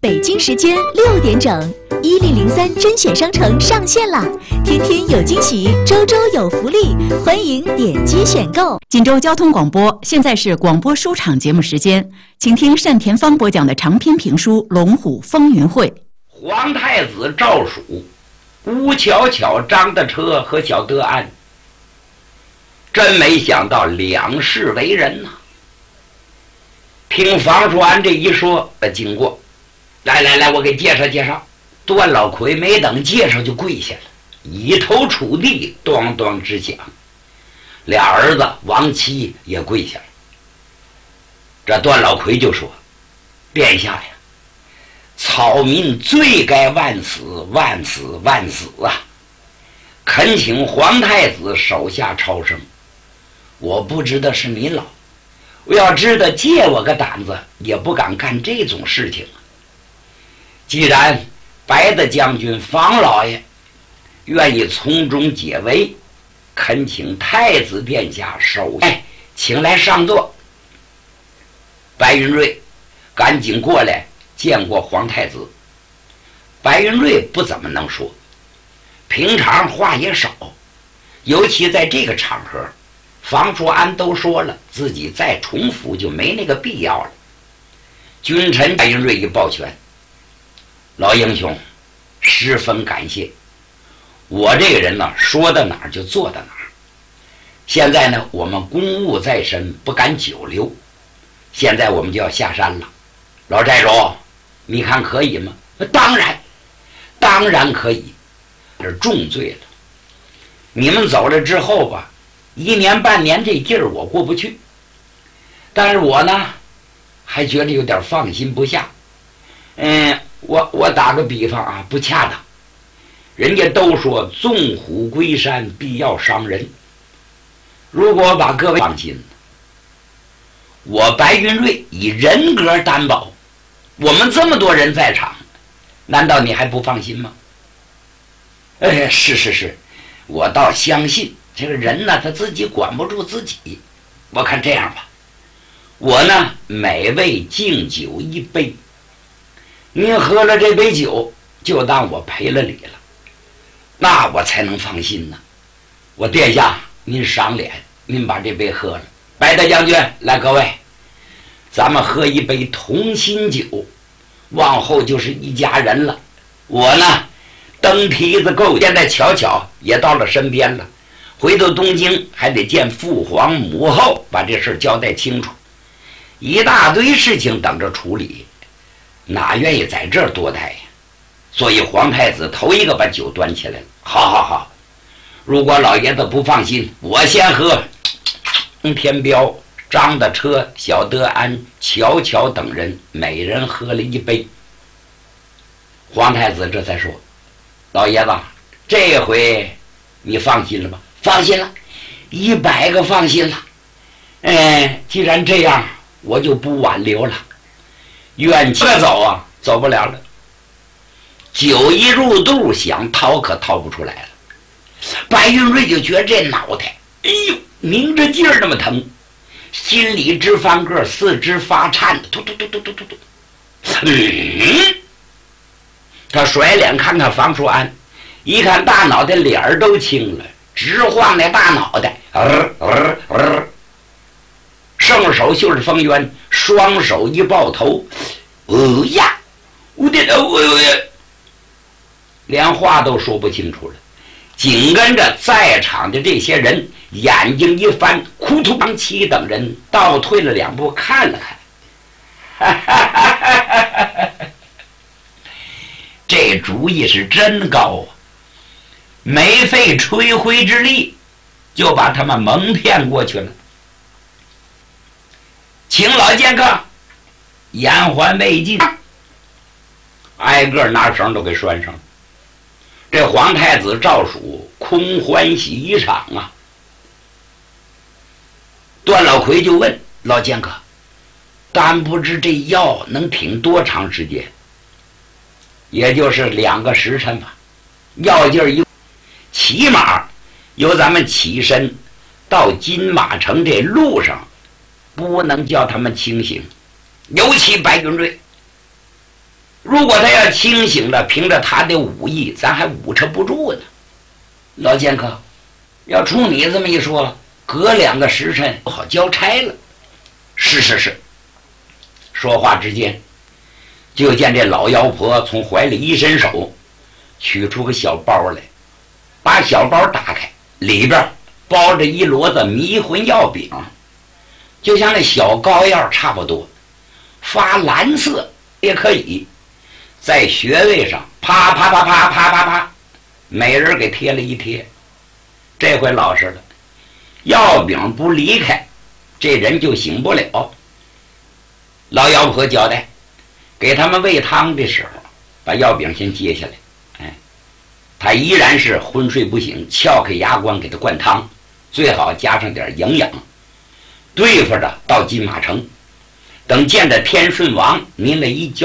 北京时间6点整，1003甄选商城上线啦！天天有惊喜，周周有福利，欢迎点击选购。 锦州交通广播，现在是广播书场节目时间，请听单田芳播讲的长篇评书《龙虎风云会》。 皇太子赵曙、吴巧巧、张的车和小德安，真没想到两世为人呐！听房叔安这一说，经过，来，我给介绍介绍。段老奎没等介绍就跪下了，一头触地，咚咚直响。俩儿子王七也跪下了。这段老奎就说：“殿下呀，草民罪该万死，万死，万死啊！恳请皇太子手下超生。我不知道是您老，我要知道借我个胆子，也不敢干这种事情啊。既然白的将军房老爷愿意从中解围，恳请太子殿下手下，请来上座。”白云瑞赶紧过来见过皇太子。白云瑞不怎么能说，平常话也少，尤其在这个场合，房叔安都说了，自己再重复就没那个必要了。君臣白云瑞一抱拳：“老英雄，十分感谢。我这个人呢，说到哪儿就做到哪儿。现在呢，我们公务在身，不敢久留。现在我们就要下山了。老寨主，你看可以吗？”“当然可以。这是重罪了。你们走了之后吧，1年半年这劲儿我过不去。但是我呢，还觉得有点放心不下。我打个比方啊，不恰当。人家都说纵虎归山，必要伤人。如果把各位放心，我白云瑞以人格担保，我们这么多人在场，难道你还不放心吗？”“是，我倒相信这个人呢，他自己管不住自己。我看这样吧，我呢每位敬酒一杯，您喝了这杯酒，就当我赔了礼了，那我才能放心呢。我殿下您赏脸，您把这杯喝了。白大将军，来，各位，咱们喝一杯同心酒，往后就是一家人了。我呢登梯子够，现在巧巧也到了身边了，回到东京还得见父皇母后，把这事交代清楚，一大堆事情等着处理，哪愿意在这儿多待呀？所以皇太子头一个把酒端起来了。好，如果老爷子不放心，我先喝。天彪、张的车、小德安、巧巧等人每人喝了一杯。皇太子这才说：“老爷子，这回你放心了吧？”“放心了，100个放心了。既然这样，我就不挽留了。远去走啊，走不了了。酒一入肚，想逃可逃不出来了。”白云瑞就觉得这脑袋，拧着劲儿那么疼，心里直翻个，四肢发颤，突。他甩脸看看房叔安，一看大脑袋脸儿都青了，直晃那大脑袋，圣手就是风渊，双手一抱头，连话都说不清楚了。紧跟着在场的这些人眼睛一翻，哭突王七等人倒退了2步看了看，这主意是真高啊！没费吹灰之力就把他们蒙骗过去了。请老剑客延缓未尽，挨个拿绳都给拴上了。这皇太子赵曙空欢喜一场啊！段老奎就问老剑客：“但不知这药能挺多长时间？”“也就是2个时辰吧。药劲儿起码由咱们起身到金马城这路上，不能叫他们清醒，尤其白云瑞。 如果他要清醒了，凭着他的武艺，咱还捂持不住呢。老剑客，要冲你这么一说，隔2个时辰不好交差了。是。说话之间，就见这老妖婆从怀里一伸手，取出个小包来，把小包打开，里边包着一摞子迷魂药饼，就像那小膏药差不多，发蓝色也可以，在穴位上啪啪啪啪啪啪啪，每人给贴了一贴。这回老实了，药饼不离开，这人就醒不了。老妖婆交代，给他们喂汤的时候，把药饼先揭下来。他依然是昏睡不醒，撬开牙关给他灌汤，最好加上点营养，对付着到金马城。等见着天顺王，您了一觉